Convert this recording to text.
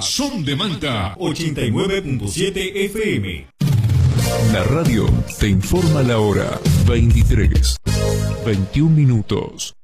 Son de Manta 89.7 FM. La radio te informa la hora. 23, 21 minutos.